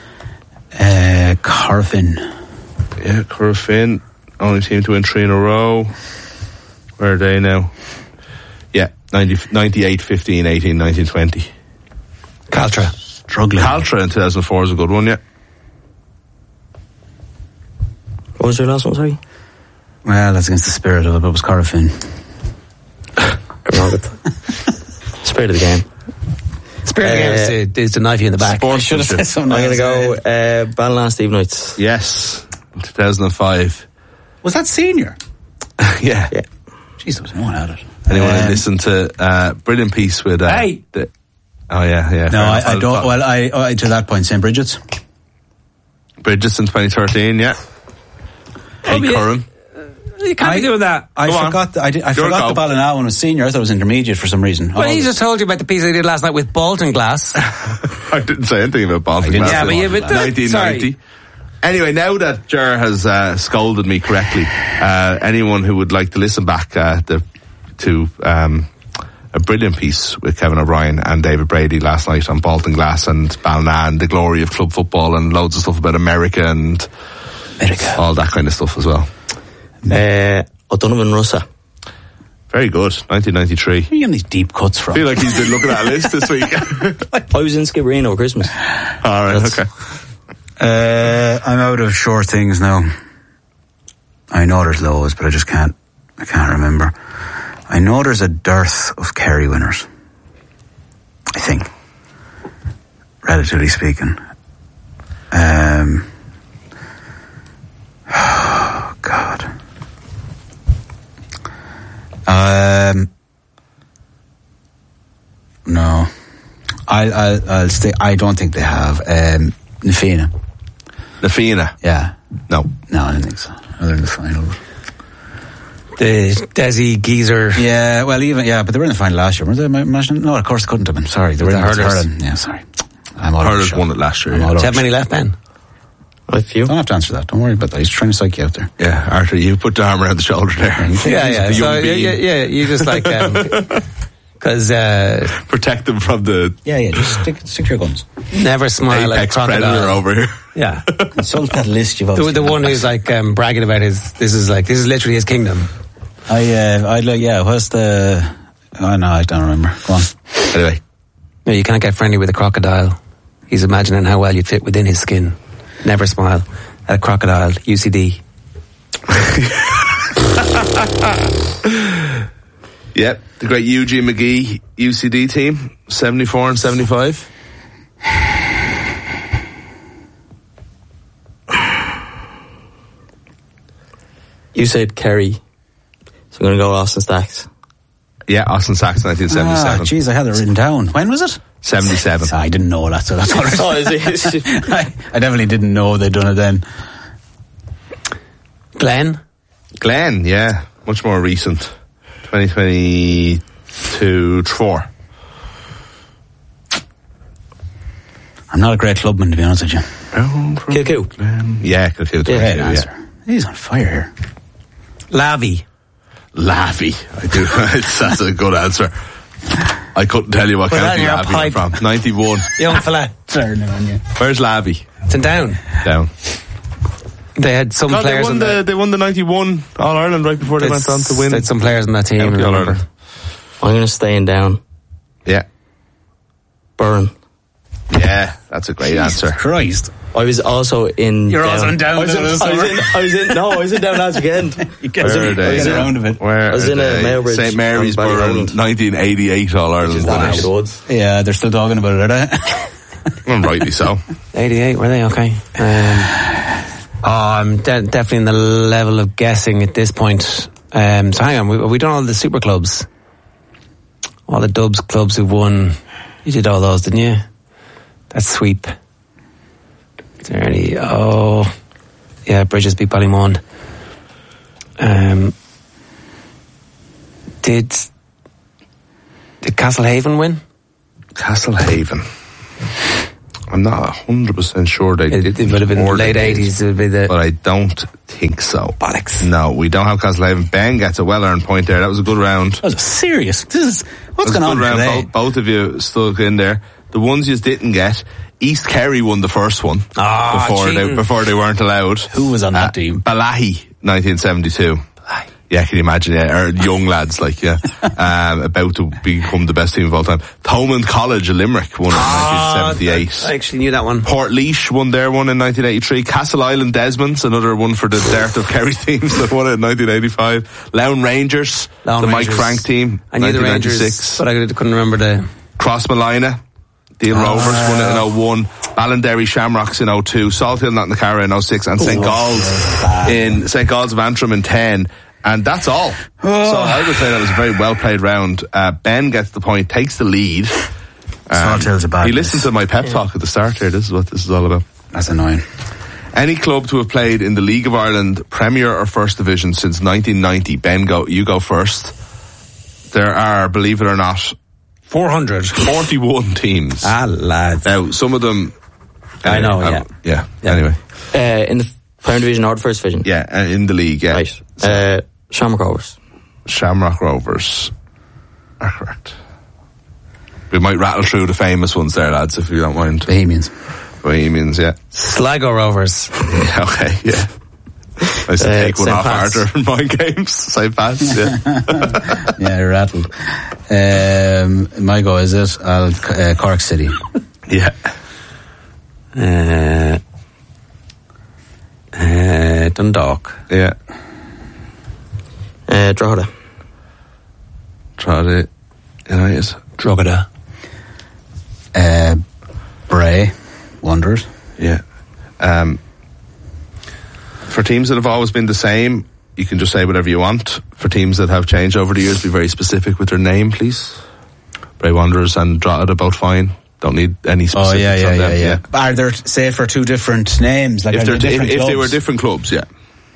Corfin. Yeah, Corfin, only team to win 3 in a row. Where are they now? Yeah, 98, 15, 18, 19, 20. Caltra. Struggling. Caltra in 2004 is a good one, yeah. What was your last one, sorry? Well, that's against the spirit of it, but it was Corfin. Spirit of the game. Spirit of the game is to knife you in the back. I should have said something I'm else. going to go Ballina Steve Knights. Yes, in 2005. Was that senior? Yeah. Yeah. Jeez, there was no one at it. Anyone listen to Brilliant Piece with... Hey! Oh, yeah. No, I don't. Well, I to that point, St. Bridget's. Bridges in 2013, yeah. Hey, Curran. You can't be doing that. I Go on. forgot. I Your forgot go. the Ballina one was senior. I thought it was intermediate for some reason. Well, he just told you about the piece I did last night with Bolton Glass. I didn't say anything about Baltic didn't Glass say in but 1990. Anyway, now that Ger has scolded me correctly, anyone who would like to listen back to a brilliant piece with Kevin O'Brien and David Brady last night on Bolton Glass and Ballina and the glory of club football and loads of stuff about America and all that kind of stuff as well. O'Donovan Russa. Very good. 1993. Where are you getting these deep cuts from? I feel like he's been looking at a list this week. I was in Skibbereen over Christmas. All right, okay. I'm out of short things now. I know there's loads, but I can't remember. I know there's a dearth of Kerry winners. I think, relatively speaking. Oh God. No. I'll stay. I don't think they have. Nafina. Nafina. Yeah. No, I don't think so. Other than the final. The Desi Geezer. Yeah, well, but they were in the final last year, weren't they? Imagine? No, of course they couldn't have been. Sorry, they were in the hurlers. hurling. Yeah, sorry. I'm all Hurlers won it last year. I'm all Do you over have many left, Ben? A few. Don't have to answer that. Don't worry about that. He's trying to psych you out there. Yeah, Arthur, you put the arm around the shoulder there. Yeah. The So, young being. yeah, you just like, because Protect them from the Yeah, just stick to your guns. never smile like a apex predator crocodile. over here. Yeah. Consult that list you've The one who's like bragging about this is literally his kingdom. I'd like, what's the... Oh, no, I don't remember. Go on. Anyway, No, you can't get friendly with a crocodile. He's imagining how well you'd fit within his skin. Never smile at a crocodile. UCD. yep, the great Eugene McGee UCD team, 74 and 75. You said Kerry. So I'm going to go Austin Stacks. Yeah, Austin Sachs, 1977. Jeez, I had it written down. When was it? 77. I didn't know that, so that's all right. Oh, is it? I definitely didn't know they'd done it then. Glenn. Glenn, yeah, much more recent. 2022, 4. I'm not a great clubman, to be honest with you. Kilcoo. Yeah, Kilcoo. Great Yeah. answer. He's on fire here. Lavi. Lavi, I do. That's a good answer. I couldn't tell you what Put that county in your Lavi pipe. are from. 91. Young fella. Turning on you. Where's Lavi? It's in Down. Down. They had some God, players in they won the 91 All-Ireland right before they went on to win. They had some players in that team. County I remember. All-Ireland. I'm going to stay in Down. Yeah. Burn. Yeah, that's a great answer. Christ. I was also in You're Down. also in Down. I was in Down last weekend. You get Where are they? get around of it. Where I was are in a they? Mailbridge St. Mary's on Burn, Ballyrowland. 1988 All-Ireland That winners. the woods. Yeah, they're still talking about it, are they? And rightly so. 88, were they? Okay. I'm definitely in the level of guessing at this point. So hang on, have we done all the super clubs? All the Dubs clubs who've won. You did all those, didn't you? That's sweep. Is there any... Oh... Yeah, Bridges beat Ballymonde. Did Castlehaven win? Castlehaven. I'm not 100% sure they did. It would have been late 80s. It would be but I don't think so. Bollocks. No, we don't have Castlehaven. Ben gets a well-earned point there. That was a good round. That was serious. What's going on today? Both of you stuck in there. The ones you didn't get, East Kerry won the first one before they weren't allowed. Who was on that team? Balahi, 1972. Yeah, can you imagine? Yeah, or young lads, about to become the best team of all time. Thomond College of Limerick won in 1978. I actually knew that one. Portlaoise won their one in 1983. Castle Island Desmonds, another one for the Dart of Kerry teams that won it in 1985. Lown Rangers, Mike Frank team, I knew the Rangers, but I couldn't remember the... Crossmolina, Deal Rovers won it in 01. Ballinderry Shamrocks in 02. Salt Hill Knocknacarra in 06. And St. Gall's of Antrim in 10. And that's all. So I would say that was a very well played round. Ben gets the point, takes the lead. Salt Hill's a bad He listened to my pep talk at the start here. This is what this is all about. That's annoying. Any club to have played in the League of Ireland Premier or First Division since 1990. Ben, you go first. There are, believe it or not, 441 teams. Lads. Now, some of them... I know, yeah. Anyway. In the Premier Division or the First Division? Yeah, in the league, yeah. Right. Shamrock Rovers. Shamrock Rovers are correct. We might rattle through the famous ones there, lads, if you don't mind. Bohemians, yeah. Sligo Rovers. Yeah, okay, yeah. I said take one St. off Pat's. harder in mind games. St. Pat's, yeah. Yeah, rattled. My go, is it? Cork City. Yeah. Dundalk. Yeah. Drogheda. United. Drogheda. Bray. Wanderers. Yeah. For teams that have always been the same, you can just say whatever you want. For teams that have changed over the years, be very specific with their name, please. Bray Wanderers and Drogheda both fine. Don't need any specifics on them. Yeah. Are there, say, for two different names? Like, If if they were different clubs, yeah.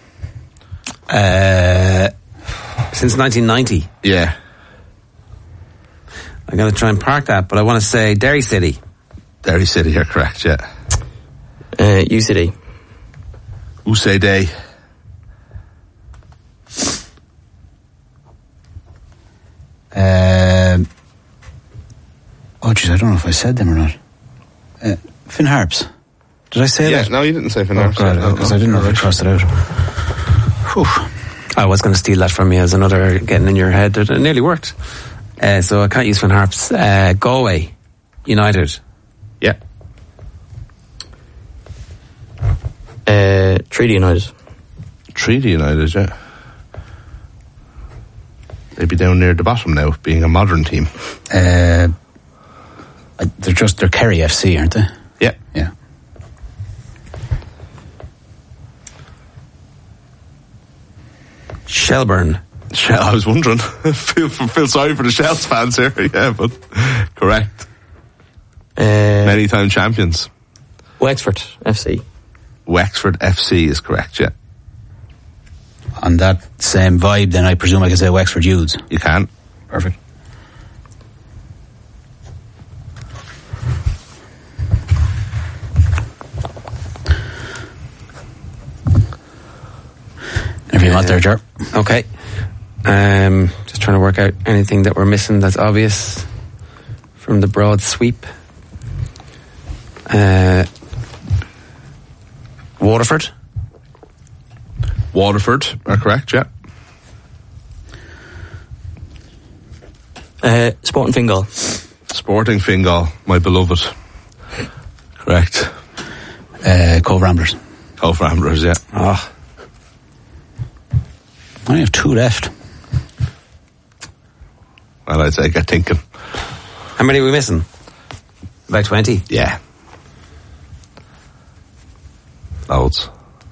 Since 1990. Yeah. I'm going to try and park that, but I want to say Derry City. Derry City, you're correct, yeah. UCD. Usay Day. Jeez, I don't know if I said them or not. Finn Harps. Did I say that? Yeah, no, you didn't say Finn Harps. Because I didn't know if I crossed it out. Whew. I was going to steal that from you as another getting in your head. It nearly worked. So I can't use Finn Harps. Galway United. Yeah. Treaty United. Treaty United, yeah. They'd be down near the bottom now, being a modern team. They're Kerry FC, aren't they? Yeah. Yeah. Shelburne. I was wondering. feel sorry for the Shells fans here. Yeah, but correct. Many time champions. Wexford FC. Wexford FC is correct, yeah. On that same vibe, then I presume I can say Wexford Youths. You can. Perfect. Whatever you want there, Ger. Okay. Just trying to work out anything that we're missing that's obvious from the broad sweep. Waterford. Waterford are correct, yeah. Sporting Fingal. Sporting Fingal, my beloved. Correct. Cove Ramblers. Cove Ramblers, yeah. Oh. I only have two left. Well, I'd say get thinking. How many are we missing? About 20? Yeah. Loads.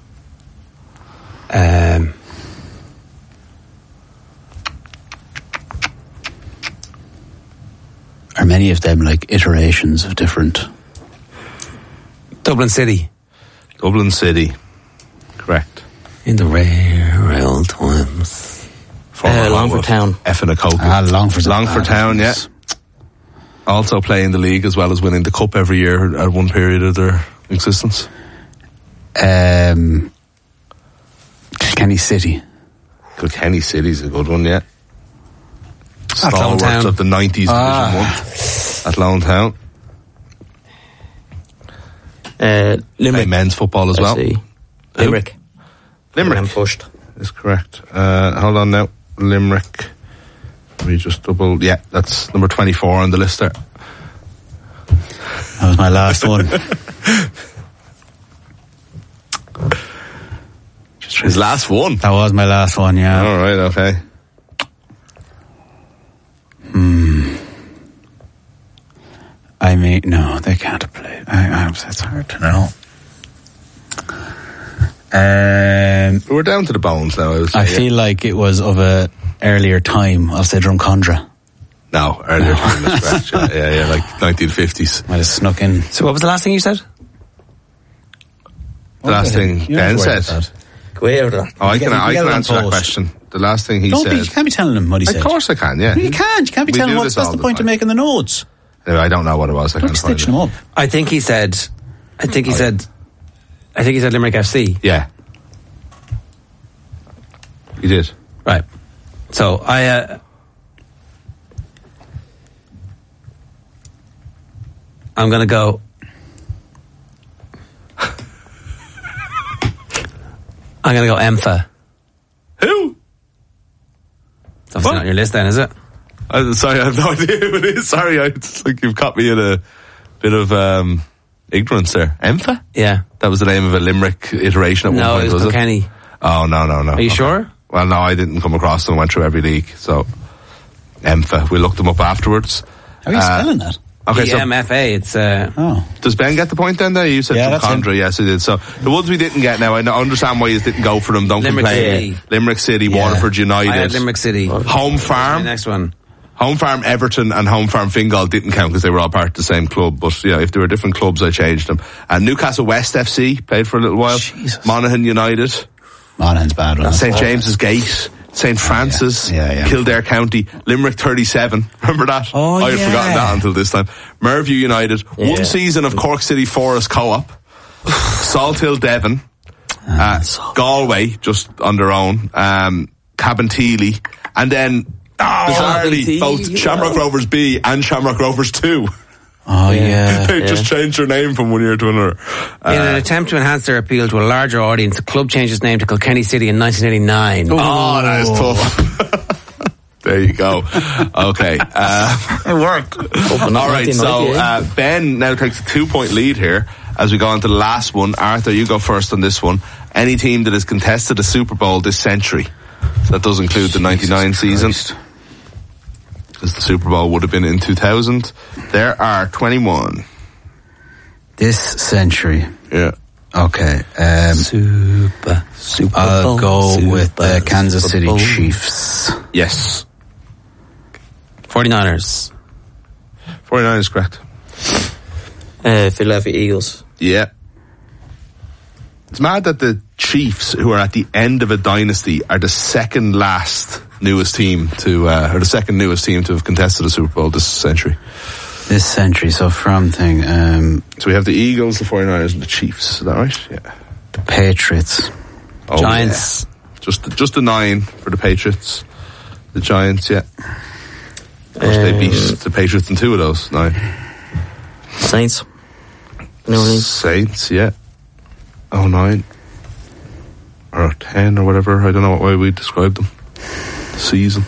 Are many of them like iterations of different? Dublin City. Dublin City. Correct. In the rare old times. Longford Town. F and a Coke. Longford Town, yeah. also play in the league as well as winning the cup every year at one period of their existence? Kilkenny City. Kilkenny City's a good one, yeah. Lone Stalwarts Town. of the 90s Division 1 at Lone Town. Limerick. Play men's football as well. Limerick. Limerick Pushed. is correct. Hold on now. Limerick. Let me just double. Yeah, that's number 24 on the list there. That was my last one. His last one. That was my last one, yeah. All right, okay. I mean, no, they can't have played. It's hard to know. We're down to the bones now. I feel like it was of a earlier time. I'll say Drumcondra. No, earlier time, that's correct. Yeah, like 1950s. Might have snuck in. So what was the last thing you said? The last thing Ben said. Go out of that. Oh, I can get it on answer that post. question. The last thing he You said. can't be telling him what he said. Of course I can, yeah. You can't. You can't be We telling do him this what's all the the point time. of making the notes. Anyway, I don't know what it was. I Look, can't find stitching it. him up. I think he said Limerick FC. Yeah. He did. Right. So I'm going to go. I'm going to go EMFA. Who? It's obviously not on your list then, is it? Sorry, I have no idea who it is. Sorry, I think you've caught me in a bit of ignorance there. EMFA? Yeah. That was the name of a Limerick iteration at one No, point, it was was Kilkenny. it? Oh, no. Are you sure? Well, no, I didn't come across them. I went through every league. So, EMFA. We looked them up afterwards. How are you spelling that? Okay, so EMFA, it's... Oh. does Ben get the point then there? You said Yeah, that's Drumcondra. Yes, he did. So, the ones we didn't get now, I understand why you didn't go for them. Don't Limerick complain. City. Limerick City, Yeah. Waterford United. I had Limerick City. Home My Farm. next one. Home Farm Everton and Home Farm Fingal didn't count because they were all part of the same club. But yeah, if they were different clubs, I changed them. And Newcastle West FC played for a little while. Jesus. Monaghan United, Monaghan's bad one. St James's Gate, St Francis, Yeah. Kildare County, Limerick 37. Remember that? Oh, I had yeah. forgotten that until this time. Merview United, one season of Cork City Forest Co-op, Salt Hill Devon, Galway just on their own, Cabinteely, and then bizarrely Cabinteely, both Shamrock Rovers B and Shamrock Rovers 2. Oh, yeah. They just changed their name from one year to another. In an attempt to enhance their appeal to a larger audience, the club changed its name to Kilkenny City in 1989. Oh, that is tough. There you go. Okay. It worked. All right, so Ben now takes a 2-point lead here as we go on to the last one. Arthur, you go first on this one. Any team that has contested a Super Bowl this century. So that does include the 99 season. Because the Super Bowl would have been in 2000. There are 21. This century. Yeah. Okay. Super I'll Bowl, go with the Super Kansas City Bowl. Chiefs. Yes. 49ers. 49 is correct. Philadelphia Eagles. Yeah. It's mad that the Chiefs, who are at the end of a dynasty, are the second last newest team to, or the second newest team to have contested a Super Bowl this century. This century, so from thing, So we have the Eagles, the 49ers, and the Chiefs. Is that right? Yeah. the Patriots. Oh, Giants. yeah. Just a 9 for the Patriots. The Giants, yeah. Of course, they beat the Patriots in 2 of those. 9. Saints. New Orleans. Saints, yeah. 9. Or 10 or whatever. I don't know what way we describe them. Season.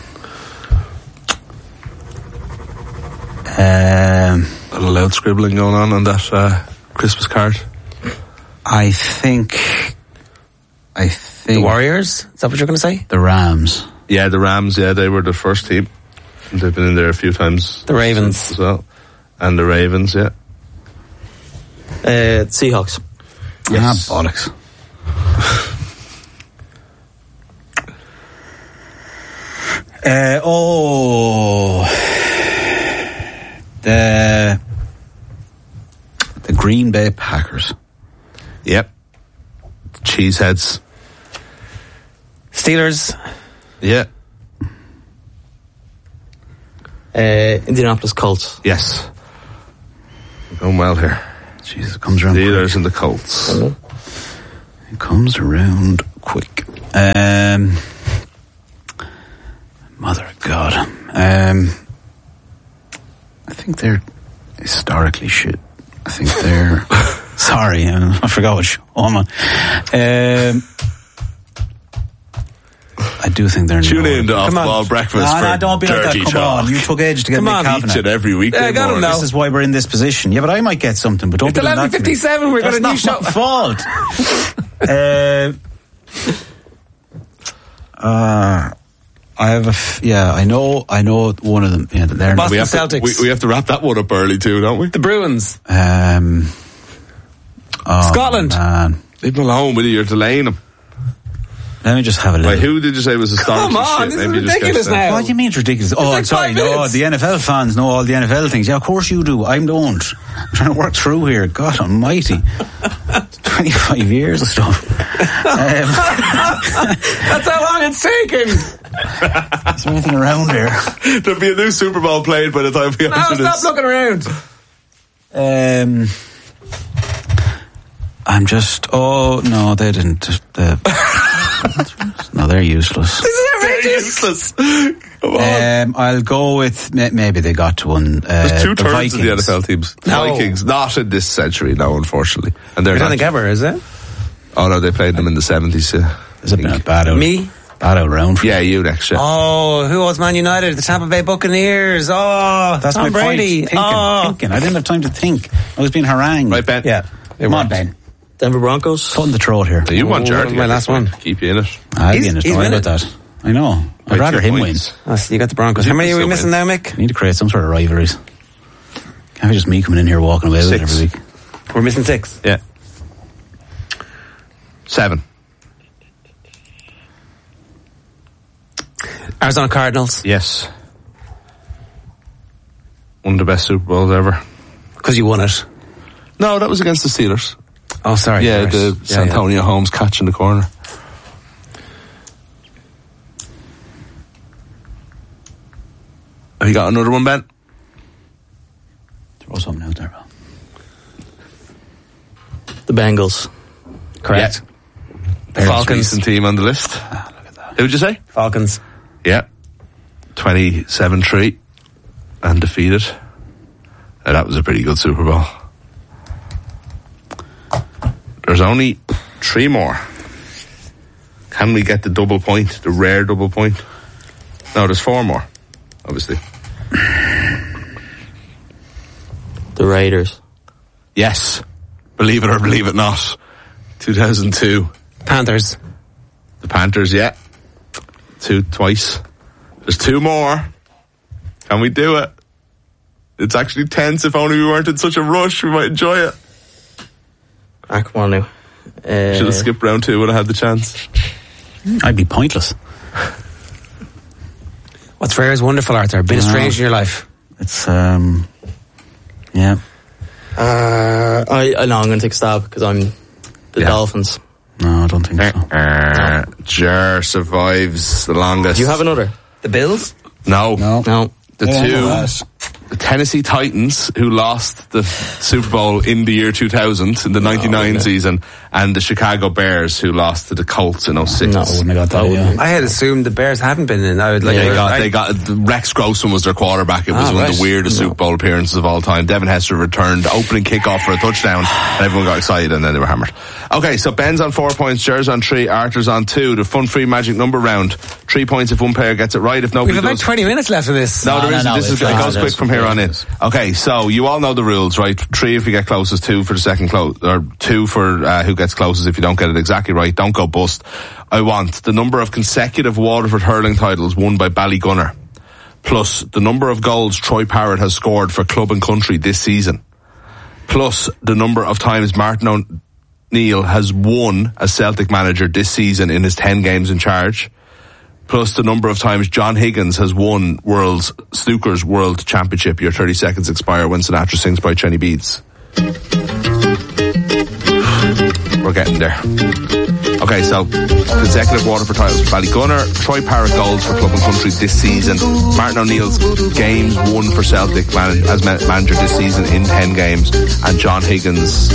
A little loud scribbling going on that Christmas card. I think The Warriors? Is that what you're going to say? the Rams. Yeah, the Rams, yeah, they were the first team. They've been in there a few times. The Ravens. As well. And the Ravens, yeah. Seahawks. Yes. Ah, bollocks. The Green Bay Packers. Yep. Cheeseheads. Steelers. Yeah. Indianapolis Colts. Yes. We're going well here. Jesus, it comes around Steelers and the Colts. quick. It comes around quick. Mother of God. I think they're historically shit. I think they're... Sorry, I forgot what show I'm on. I do think they're... Tune in to Off-Ball Breakfast for don't be like that. dirty Come talk. on, you took age to get Come me on, Cavanagh. Each and every week. Yeah, I got him now. This is why we're in this position. Yeah, but I might get something, but don't It's be doing that to me. 11:57. We've got a new That's show. not my fault. I have I know one of them. Yeah, they're Boston We have, Celtics. we have to wrap that one up early too, don't we? The Bruins. Scotland. Man. Leave them alone, will you? You're delaying them. Let me just have a look. Right, who did you say was historically Come on, shit? this is Maybe you just ridiculous guessed that. now. What do you mean it's ridiculous? Oh, like I'm sorry. 5 minutes. No, the NFL fans know all the NFL things. Yeah, of course you do. I don't. I'm trying to work through here. God almighty. 25 years of stuff. That's how long it's taken. Is there anything around here? There'll be a new Super Bowl played by the time we Now answer stop this. looking around. I'm just... Oh, no, they didn't. No, they're useless. This is They're outrageous. useless. Come on. I'll go with... Maybe they got to one. There's two thirds of the Vikings. NFL teams. No. Vikings, not in this century, no, unfortunately. And they're I don't not. think ever, is it? Oh no, they played them in the 70s. Yeah. There's a bit of bad out. Me? Bad out round. Yeah, you next year. Oh, who was Man United? The Tampa Bay Buccaneers. Oh, That's Tom my Brady. point. Thinking. I didn't have time to think. I was being harangued. Right, Ben? Yeah. Come on, Ben. Denver Broncos. Cut in the throat here. You want Jared to my get last this one. Keep you in it. I'll be He's- in it. he's Don't worry winning. about that. I know. I'd By rather 2 him points. win. Oh, so you got the Broncos. You How many are we still missing win. now, Mick? Need to create some sort of rivalries. Can't be just me coming in here walking away with it 6. every week. We're missing 6. Yeah. 7. Arizona Cardinals. Yes. One of the best Super Bowls ever. Because you won it. No, that was against the Steelers. Oh, sorry. Yeah, right. the Santonio Holmes catch in the corner. Have you got another one, Ben? Throw something out there, pal. The Bengals. Correct. The Falcons. recent team on the list. Look at that. Who'd you say? Falcons. Yeah. 27-3. Undefeated. That was a pretty good Super Bowl. There's only 3 more. Can we get the double point? The rare double point? No, there's 4 more, obviously. The Raiders. Yes. Believe it or believe it not. 2002. Panthers. The Panthers, yeah. Twice. There's 2 more. Can we do it? It's actually tense. If only we weren't in such a rush, we might enjoy it. Ah, come on now. Should have skipped round 2 when I had the chance. I'd be pointless. What's rare is wonderful, Arthur. Been a strange in your life. It's, yeah. I know I'm going to take a stab because I'm the Yeah. Dolphins. No, I don't think so. Jer survives the longest. Do you have another? The Bills? No. No. The Yeah, two, that's- the Tennessee Titans, who lost the Super Bowl in the year 2000, in the 99 season, and the Chicago Bears, who lost to the Colts in 06. No. I wouldn't have got that. Yeah. I had assumed the Bears hadn't been in. I would like. They got Rex Grossman was their quarterback. It was one of right. the weirdest Super Bowl appearances of all time. Devin Hester returned opening kickoff for a touchdown, and everyone got excited, and then they were hammered. Okay, so Ben's on 4 points, Jer's on 3, Arthur's on 2. The fun-free magic number round. 3 points if one player gets it right. If nobody We've about does, 20 minutes left of this. No, there no, isn't. no, This it's is, it not. goes quick from here on in. Okay, so you all know the rules, right? 3 if you get closest, 2 for the second close, or 2 for who gets closest if you don't get it exactly right. Don't go bust. I want the number of consecutive Waterford hurling titles won by Ballygunner, plus the number of goals Troy Parrott has scored for club and country this season, plus the number of times Martin O'Neill has won as Celtic manager this season in his 10 games in charge, plus the number of times John Higgins has won Snooker's World Championship. Your 30 seconds expire when Sinatra sings by Trenny Beats. We're getting there. Okay, so consecutive Waterford titles for Ballygunner, Troy Parrott goals for Club and Country this season, Martin O'Neill's games won for Celtic as manager this season in 10 games, and John Higgins